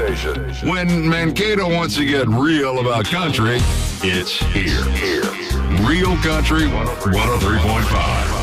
When Mankato wants to get real about country, it's here. Real Country 103.5.